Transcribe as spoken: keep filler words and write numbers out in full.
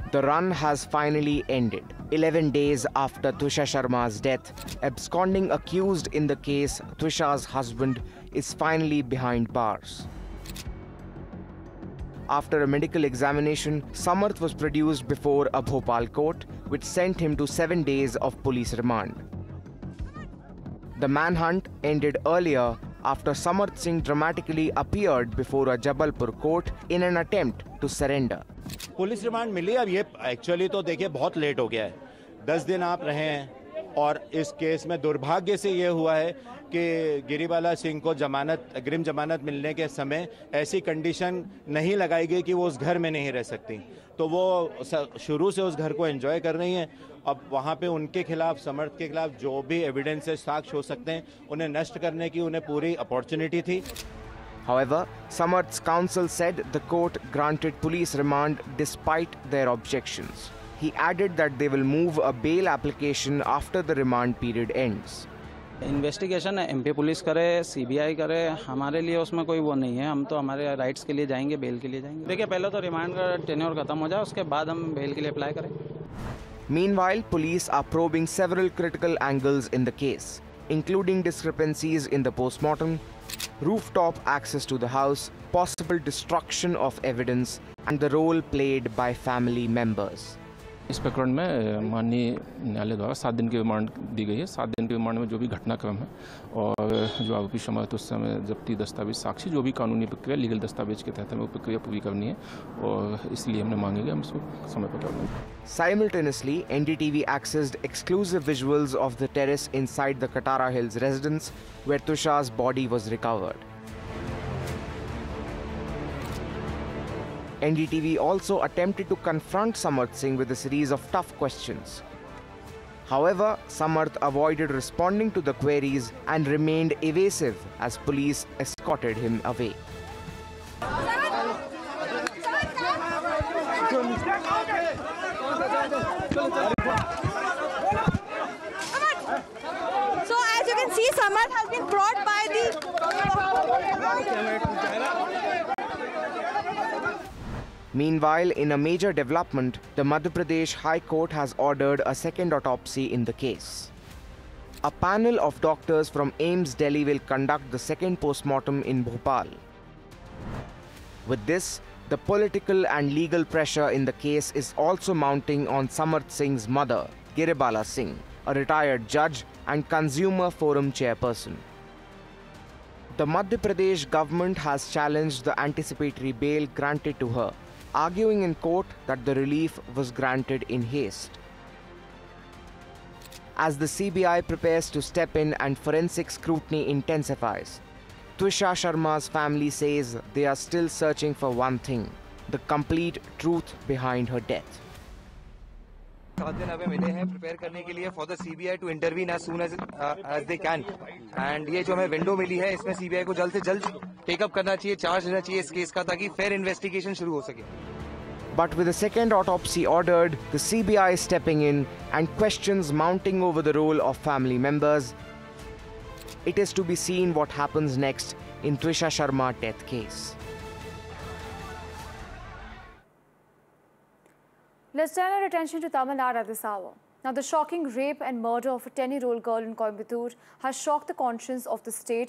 The run has finally ended. eleven days after Twisha Sharma's death, absconding accused in the case, Twisha's husband is finally behind bars. After a medical examination, Samarth was produced before a Bhopal court, which sent him to seven days of police remand. The manhunt ended earlier after Samarth Singh dramatically appeared before a Jabalpur court in an attempt to surrender. Police remand मिली। अब ये actually तो देखिए बहुत late हो गया है, दस दिन आप रहे हैं और इस केस में दुर्भाग्य से ये हुआ है कि गिरिबाला सिंह को जमानत अग्रिम जमानत मिलने के समय ऐसी कंडीशन नहीं लगाई गई कि वो उस घर में नहीं रह सकती, तो वो शुरू से उस घर को एंजॉय कर रही हैं। अब वहाँ पे उनके खिलाफ, समर्थ के खिलाफ जो भी एविडेंसेस साक्ष्य हो सकते हैं उन्हें नष्ट करने की उन्हें पूरी अपॉर्चुनिटी थी। However, Samarth's counsel said the court granted police remand despite their objections. He added that they will move a bail application after the remand period ends. Investigation MP police करे, सीबीआई करे, हमारे लिए उसमें कोई वो नहीं है। हम तो हमारे राइट्स के लिए जाएंगे, बेल के लिए जाएंगे। देखिए, पहले तो रिमांड का टेन्योर खत्म हो जाए, उसके बाद हम बेल के लिए अप्लाई करें। Meanwhile, police are probing several critical angles in the case, including discrepancies in the postmortem, rooftop access to the house, possible destruction of evidence, and the role played by family members. इस प्रकरण में माननीय न्यायालय द्वारा सात दिन की remand दी गई है। सात दिन की रिमांड में जो भी घटनाक्रम है और जो आरोपी समर्थ उस समय जब्ती दस्तावेज, साक्षी, जो भी कानूनी प्रक्रिया, लीगल दस्तावेज के तहत हमें वो प्रक्रिया पूरी करनी है और इसलिए हमने मांगे कि हम इसको समय पर कर लेंगे। Simultaneously, N D T V accessed exclusive visuals of the terrace inside the Katara Hills residence where Twisha's body was recovered. N D T V also attempted to confront Samarth Singh with a series of tough questions. However, Samarth avoided responding to the queries and remained evasive as police escorted him away. So as you can see, Samarth has been brought by the... Meanwhile, in a major development, the Madhya Pradesh High Court has ordered a second autopsy in the case. A panel of doctors from AIIMS Delhi will conduct the second postmortem in Bhopal. With this, the political and legal pressure in the case is also mounting on Samarth Singh's mother, Giribala Singh, a retired judge and Consumer Forum chairperson. The Madhya Pradesh government has challenged the anticipatory bail granted to her, arguing in court that the relief was granted in haste. As the C B I prepares to step in and forensic scrutiny intensifies, Twisha Sharma's family says they are still searching for one thing: the complete truth behind her death. सात दिन हमें मिले हैं prepare करने के लिए for the CBI to intervene as soon as as they can, and ये जो हमें विंडो मिली है इसमें सीबीआई को जल्द से जल्द टेकअप करना चाहिए, चार्ज लेना चाहिए इस केस का, ताकि फेयर इन्वेस्टिगेशन शुरू हो सके। But with the second autopsy ordered, the C B I is stepping in and questions mounting over the role of family members. It is to be seen what happens next in Twisha Sharma death case. Let's turn our attention to Tamil Nadu at this hour. Now, the shocking rape and murder of a ten-year-old girl in Coimbatore has shocked the conscience of the state